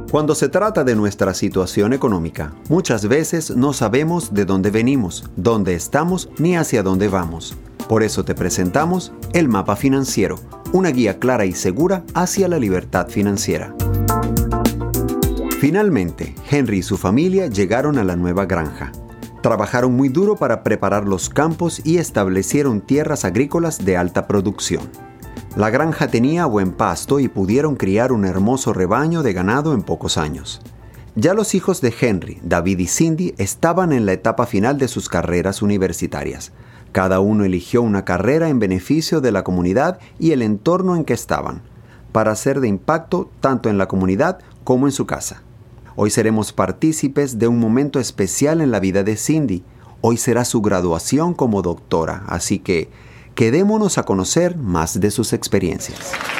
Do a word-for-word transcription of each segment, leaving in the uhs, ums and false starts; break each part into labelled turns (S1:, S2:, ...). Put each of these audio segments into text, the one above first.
S1: Cuando se trata de nuestra situación económica, muchas veces no sabemos de dónde venimos, dónde estamos ni hacia dónde vamos. Por eso te presentamos el Mapa Financiero, una guía clara y segura hacia la libertad financiera. Finalmente, Henry y su familia llegaron a la nueva granja. Trabajaron muy duro para preparar los campos y establecieron tierras agrícolas de alta producción. La granja tenía buen pasto y pudieron criar un hermoso rebaño de ganado en pocos años. Ya los hijos de Henry, David y Cindy estaban en la etapa final de sus carreras universitarias. Cada uno eligió una carrera en beneficio de la comunidad y el entorno en que estaban, para ser de impacto tanto en la comunidad como en su casa. Hoy seremos partícipes de un momento especial en la vida de Cindy. Hoy será su graduación como doctora, así que quedémonos a conocer más de sus experiencias.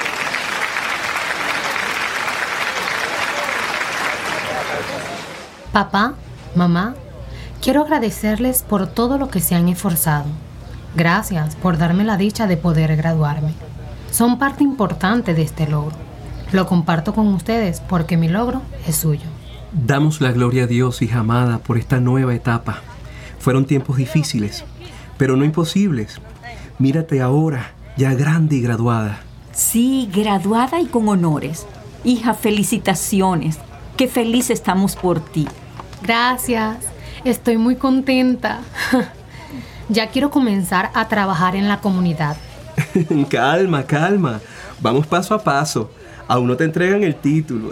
S2: Papá, mamá, quiero agradecerles por todo lo que se han esforzado. Gracias por darme la dicha de poder graduarme. Son parte importante de este logro. Lo comparto con ustedes porque mi logro es suyo.
S3: Damos la gloria a Dios, hija amada, por esta nueva etapa. Fueron tiempos difíciles, pero no imposibles. Mírate ahora, ya grande y graduada.
S4: Sí, graduada y con honores. Hija, felicitaciones. Qué feliz estamos por ti.
S2: Gracias. Estoy muy contenta. Ya quiero comenzar a trabajar en la comunidad.
S3: Calma, calma. Vamos paso a paso. Aún no te entregan el título.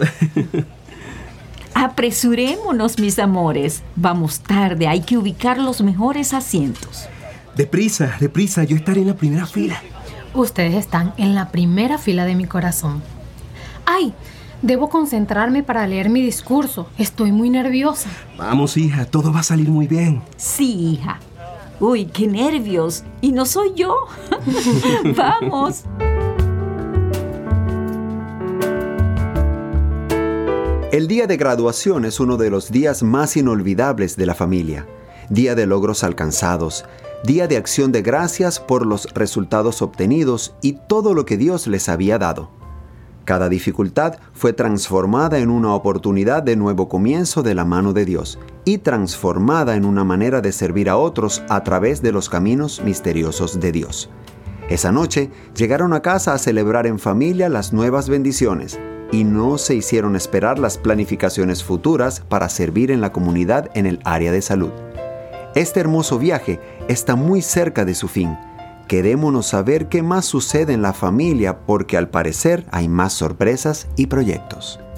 S4: Apresurémonos, mis amores. Vamos tarde, hay que ubicar los mejores asientos.
S3: Deprisa, deprisa, yo estaré en la primera fila.
S2: Ustedes están en la primera fila de mi corazón. ¡Ay! Debo concentrarme para leer mi discurso. Estoy muy nerviosa.
S3: Vamos, hija, todo va a salir muy bien.
S4: Sí, hija. Uy, qué nervios. Y no soy yo. Vamos.
S1: El día de graduación es uno de los días más inolvidables de la familia. Día de logros alcanzados, día de acción de gracias por los resultados obtenidos y todo lo que Dios les había dado. Cada dificultad fue transformada en una oportunidad de nuevo comienzo de la mano de Dios y transformada en una manera de servir a otros a través de los caminos misteriosos de Dios. Esa noche llegaron a casa a celebrar en familia las nuevas bendiciones y no se hicieron esperar las planificaciones futuras para servir en la comunidad en el área de salud. Este hermoso viaje está muy cerca de su fin. Quedémonos saber qué más sucede en la familia porque al parecer hay más sorpresas y proyectos.